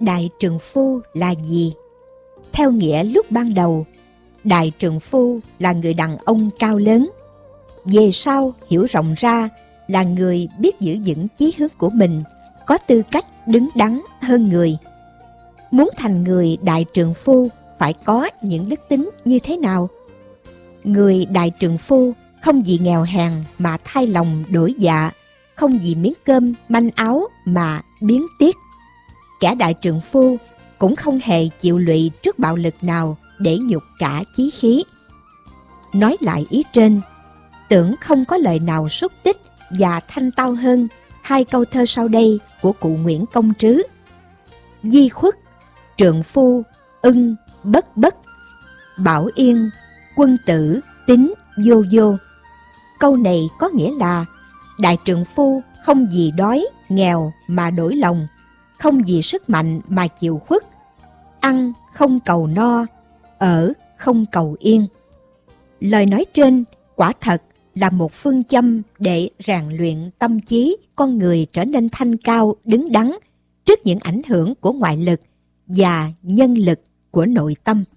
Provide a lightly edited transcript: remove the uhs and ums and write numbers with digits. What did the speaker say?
đại trượng phu là gì? Theo nghĩa lúc ban đầu, đại trượng phu là người đàn ông cao lớn. Về sau hiểu rộng ra là người biết giữ vững chí hướng của mình, có tư cách đứng đắn hơn người. Muốn thành người đại trượng phu phải có những đức tính như thế nào? Người đại trượng phu không vì nghèo hèn mà thay lòng đổi dạ, không vì miếng cơm manh áo mà biến tiết. Kẻ đại trượng phu cũng không hề chịu lụy trước bạo lực nào để nhục cả chí khí. Nói lại ý trên, tưởng không có lời nào xúc tích và thanh tao hơn hai câu thơ sau đây của cụ Nguyễn Công Trứ: di khuất, trượng phu, ưng, bất bất, bảo yên, quân tử, tín, vô vô. Câu này có nghĩa là đại trượng phu không vì đói, nghèo mà đổi lòng, không vì sức mạnh mà chịu khuất, ăn không cầu no, ở không cầu yên. Lời nói trên quả thật là một phương châm để rèn luyện tâm trí con người trở nên thanh cao, đứng đắn trước những ảnh hưởng của ngoại lực và nhân lực của nội tâm.